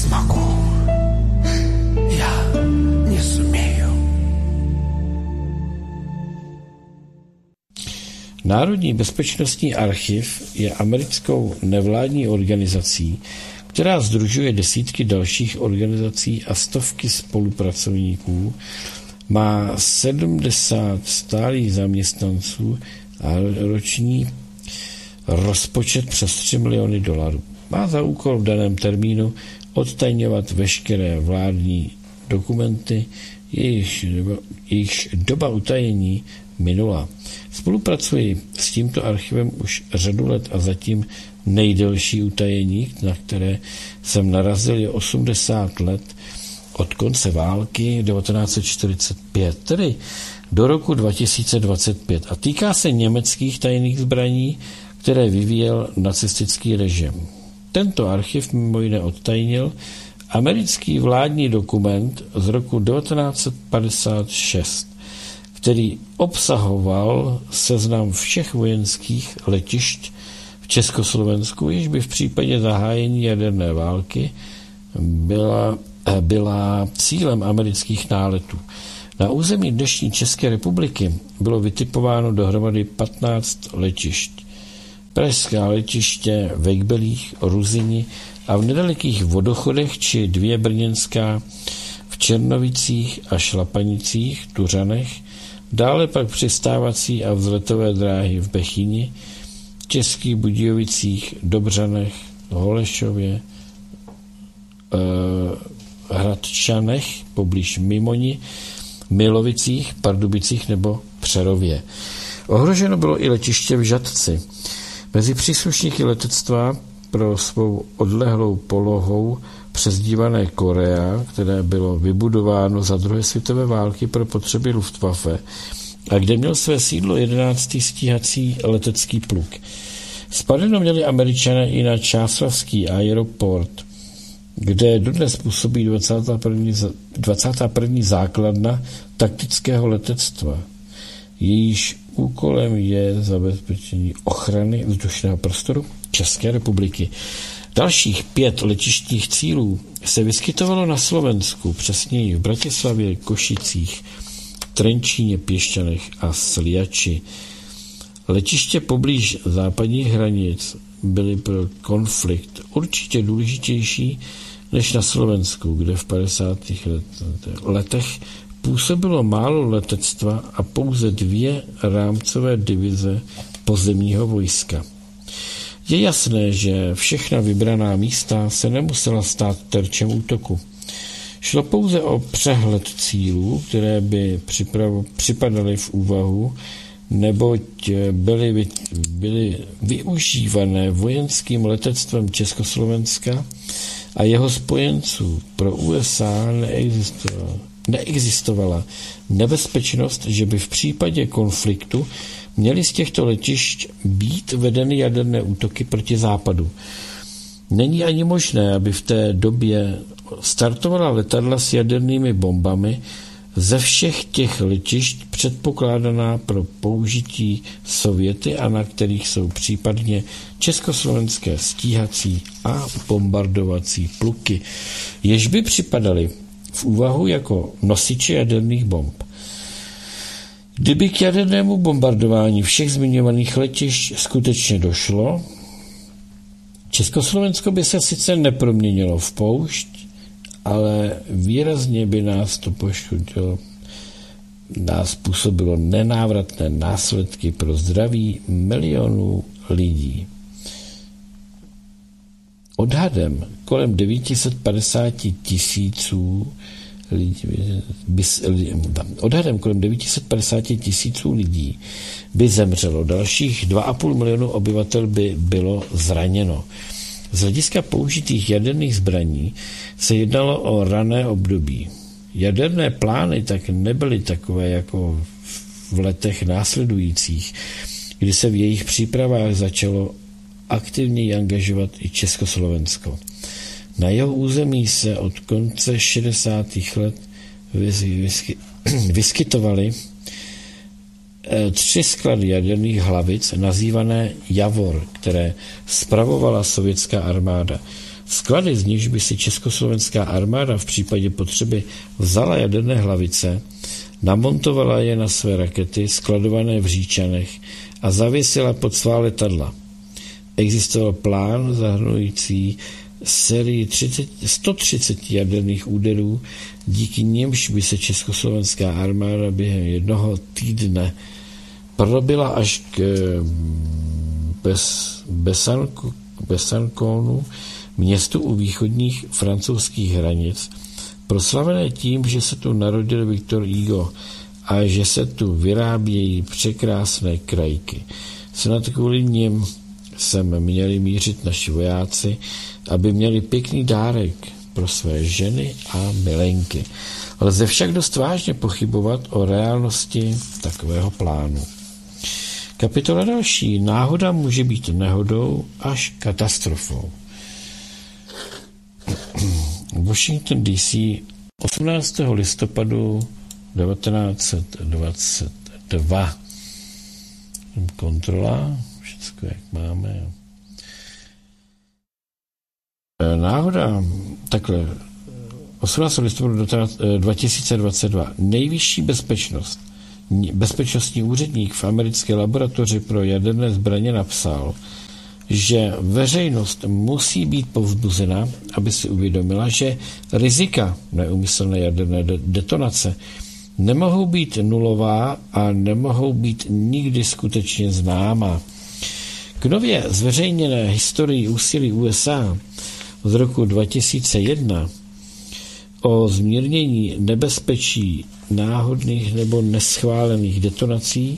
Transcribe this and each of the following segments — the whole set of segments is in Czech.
смогу. Я не сумею. Národní bezpečnostní archiv je americkou nevládní organizací, která sdružuje desítky dalších organizací a stovky spolupracovníků, má 70 stálých zaměstnanců a roční rozpočet přes $3 miliony. Má za úkol v daném termínu odtajňovat veškeré vládní dokumenty, jejichž doba utajení minula. Spolupracuji s tímto archivem už řadu let a zatím nejdelší utajení, na které jsem narazil, je 80 let od konce války 1945, tedy do roku 2025, a týká se německých tajných zbraní, které vyvíjel nacistický režim. Tento archiv mimo jiné odtajnil americký vládní dokument z roku 1956, který obsahoval seznam všech vojenských letišť v Československu, jež by v případě zahájení jaderné války byla cílem amerických náletů. Na území dnešní České republiky bylo vytipováno dohromady 15 letišť. Pražská letiště ve Kbelích, Ruzini a v nedalekých Vodochodech či 2 brněnská v Černovicích a Šlapanicích, Tuřanech, dále pak přistávací a vzletové dráhy v Bechyni, Českých Budějovicích, Dobřanech, Holešově, Hradčanech, poblíž Mimoni, Milovicích, Pardubicích nebo Přerově. Ohroženo bylo i letiště v Žatci. Mezi příslušníky letectva pro svou odlehlou polohou přezdívané Korea, které bylo vybudováno za druhé světové války pro potřeby Luftwaffe a kde měl své sídlo 11. stíhací letecký pluk. Spadeno měli Američané i na Čáslav aeroport, kde dodnes působí 21. základna taktického letectva. Jejíž úkolem je zabezpečení ochrany vzdušného prostoru České republiky. Dalších 5 letištních cílů se vyskytovalo na Slovensku, přesněji v Bratislavě, Košicích, Trenčíně, Piešťanech a Sliači. Letiště poblíž západních hranic byly pro konflikt určitě důležitější než na Slovensku, kde v 50. letech působilo málo letectva a pouze 2 rámcové divize pozemního vojska. Je jasné, že všechna vybraná místa se nemusela stát terčem útoku. Šlo pouze o přehled cílů, které by připadaly v úvahu, neboť byly využívané vojenským letectvem Československa a jeho spojenců. Pro USA neexistovala nebezpečnost, že by v případě konfliktu měly z těchto letišť být vedeny jaderné útoky proti západu. Není ani možné, aby v té době startovala letadla s jadernými bombami ze všech těch letišť předpokládaná pro použití Sověty a na kterých jsou případně československé stíhací a bombardovací pluky, jež by připadaly v úvahu jako nosiče jaderných bomb. Kdyby k jadernému bombardování všech zmiňovaných letišť skutečně došlo, Československo by se sice neproměnilo v poušť, ale výrazně by nás to poškodilo, nás působilo nenávratné následky pro zdraví milionů lidí. Odhadem kolem 950 tisíců lidí by zemřelo, dalších 2,5 milionu obyvatel by bylo zraněno. Z hlediska použitých jaderných zbraní se jednalo o rané období. Jaderné plány tak nebyly takové jako v letech následujících, kdy se v jejich přípravách začalo aktivněji angažovat i Československo. Na jeho území se od konce 60. let vyskytovaly 3 sklady jaderných hlavic nazývané Javor, které spravovala sovětská armáda. Sklady, z nichž by si československá armáda v případě potřeby vzala jaderné hlavice, namontovala je na své rakety skladované v Říčanech a zavěsila pod svá letadla. Existoval plán zahrnující sérii 130 jaderných úderů, díky nimž by se československá armáda během jednoho týdne probila až k Besanconu, městu u východních francouzských hranic, proslavené tím, že se tu narodil Viktor Hugo a že se tu vyrábějí překrásné krajky. Snad kvůli nim sem měli mířit naši vojáci, aby měli pěkný dárek pro své ženy a milenky. Lze však dost vážně pochybovat o reálnosti takového plánu. Kapitola další. Náhoda může být nehodou až katastrofou. Washington DC 18. listopadu 1922. Kontrola, všecko jak máme. Náhoda, takhle, 18. listopadu 2022. Nejvyšší bezpečnostní úředník v americké laboratoři pro jaderné zbraně napsal, že veřejnost musí být povzbuzena, aby si uvědomila, že rizika neúmyslné jaderné detonace nemohou být nulová a nemohou být nikdy skutečně známa. K nově zveřejněné historii úsilí USA z roku 2001 o zmírnění nebezpečí náhodných nebo neschválených detonací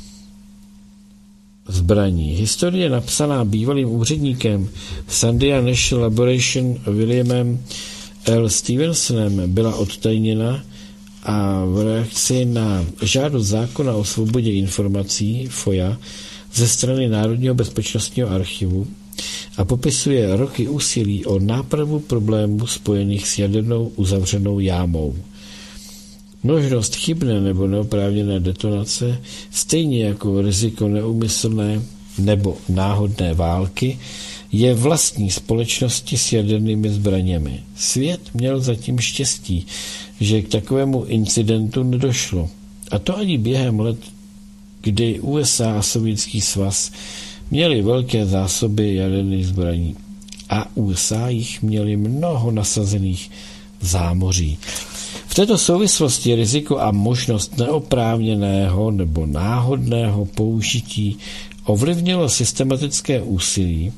zbraní. Historie napsaná bývalým úředníkem Sandia National Laboratory Williamem L. Stevensonem byla odtajněna a v reakci na žádost zákona o svobodě informací FOIA ze strany Národního bezpečnostního archivu a popisuje roky úsilí o nápravu problémů spojených s jadernou uzavřenou jámou. Možnost chybné nebo neoprávněné detonace, stejně jako riziko neúmyslné nebo náhodné války, je vlastní společnosti s jadernými zbraněmi. Svět měl zatím štěstí, že k takovému incidentu nedošlo. A to ani během let, kdy USA a Sovětský svaz měli velké zásoby jaderných zbraní. A USA jich měli mnoho nasazených v zámoří. V této souvislosti riziko a možnost neoprávněného nebo náhodného použití ovlivnilo systematické úsilí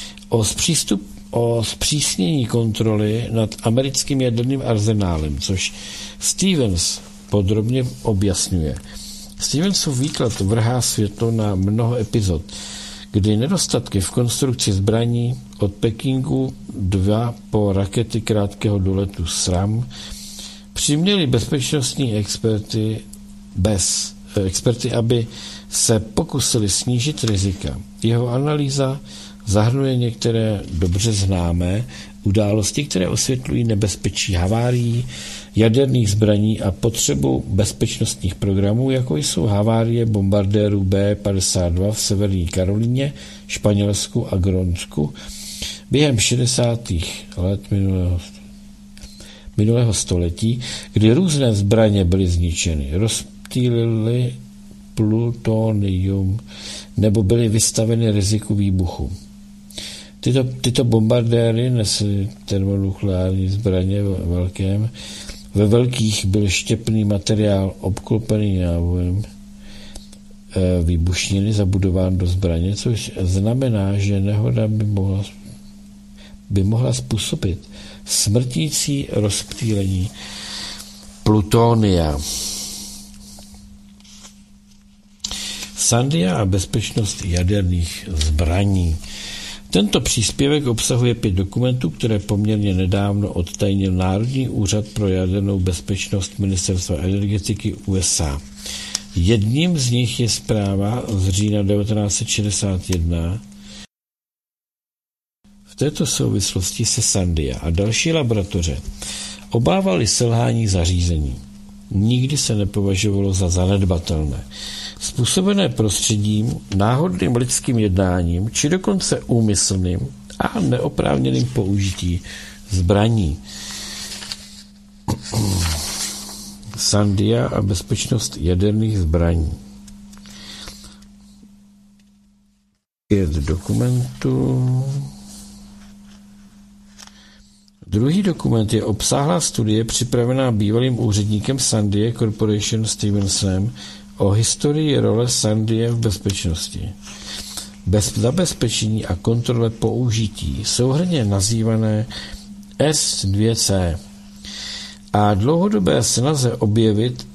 o zpřísnění kontroly nad americkým jaderným arzenálem, což Stevens podrobně objasňuje. Stevensův výklad vrhá světlo na mnoho epizod, kdy nedostatky v konstrukci zbraní od Pekingu 2 po rakety krátkého doletu SRAM přiměli bezpečnostní experty, aby se pokusili snížit rizika. Jeho analýza zahrnuje některé dobře známé události, které osvětlují nebezpečí havárií jaderných zbraní a potřebu bezpečnostních programů, jako jsou havárie bombardérů B-52 v Severní Karolíně, Španělsku a Grónsku během 60. let minulého století, kdy různé zbraně byly zničeny, rozptýlily plutonium nebo byly vystaveny riziku výbuchu. Tyto bombardéry nesly termonukleární zbraně ve velkých byl štěpný materiál obklopený nábojem výbušniny zabudován do zbraně, což znamená, že nehoda by mohla způsobit smrtící rozptýlení plutonia. Sandia a bezpečnost jaderných zbraní. Tento příspěvek obsahuje 5 dokumentů, které poměrně nedávno odtajnil Národní úřad pro jadernou bezpečnost Ministerstva energetiky USA. Jedním z nich je zpráva z října 1961. V této souvislosti se Sandia a další laboratoře obávali selhání zařízení. Nikdy se nepovažovalo za zanedbatelné. Způsobené prostředím, náhodným lidským jednáním, či dokonce úmyslným a neoprávněným použití zbraní. Sandia a bezpečnost jaderných zbraní. 5 dokumentů. Druhý dokument je obsáhlá studie připravená bývalým úředníkem Sandia Corporation Stevensonem o historii role Sandia v bezpečnosti. Bez zabezpečení a kontrole použití, souhrnně nazývané S2C, a dlouhodobé snaze objevit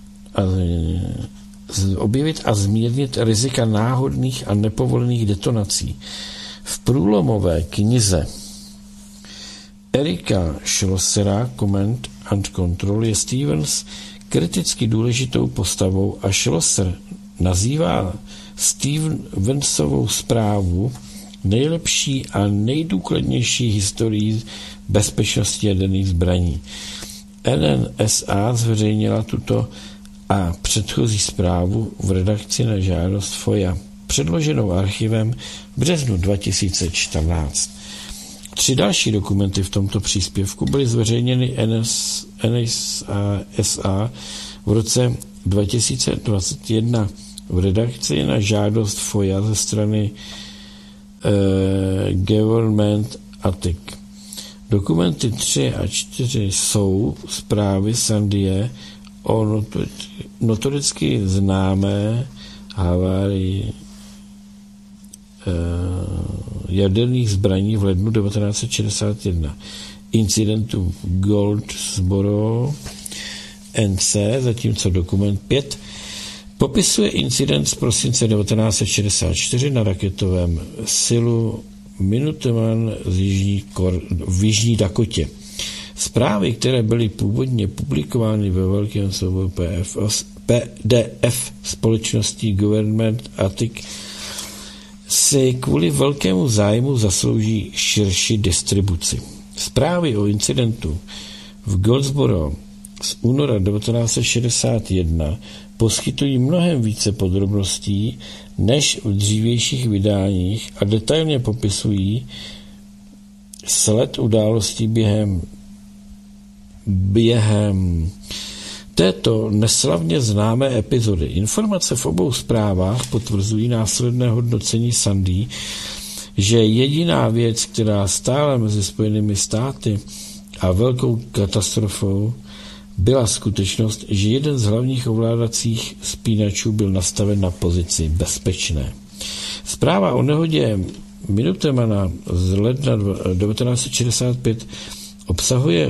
a zmírnit rizika náhodných a nepovolených detonací. V průlomové knize Erika Schlossera Command and Control je Stevens kriticky důležitou postavou a Schlosser nazývá Stevensovou zprávu nejlepší a nejdůkladnější historií bezpečnosti jaderných zbraní. NNSA zveřejnila tuto a předchozí zprávu v redakci na žádost FOIA, předloženou archivem v březnu 2014. 3 další dokumenty v tomto příspěvku byly zveřejněny NSA v roce 2021 v redakci na žádost FOIA ze strany Government Attic. Dokumenty 3 a 4 jsou zprávy Sandia o notoricky známé havárii jaderných zbraní v lednu 1961, incidentu v Goldsboro NC, zatímco dokument 5 popisuje incident z prosince 1964 na raketovém silu Minuteman v Jižní Dakotě. Zprávy, které byly původně publikovány ve velkém souboru PDF společností Government Attic, si kvůli velkému zájmu zaslouží širší distribuci. Zprávy o incidentu v Goldsboro z února 1961 poskytují mnohem více podrobností než v dřívějších vydáních a detailně popisují sled událostí během této neslavně známé epizody. Informace v obou zprávách potvrzují následné hodnocení Sandy, že jediná věc, která stála mezi Spojenými státy a velkou katastrofou, byla skutečnost, že jeden z hlavních ovládacích spínačů byl nastaven na pozici bezpečné. Zpráva o nehodě Minutemana z ledna 1965 obsahuje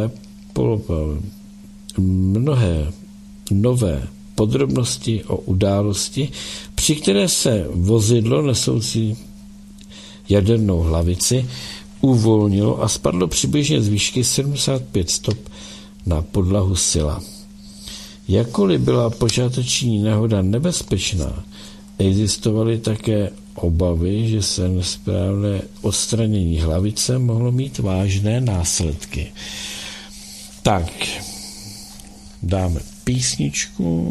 mnohé nové podrobnosti o události, při které se vozidlo nesoucí jadernou hlavici uvolnilo a spadlo přibližně z výšky 75 stop na podlahu sila. Jakkoliv byla počáteční nehoda nebezpečná, existovaly také obavy, že se nesprávné odstranění hlavice mohlo mít vážné následky. Tak, dáme písničku.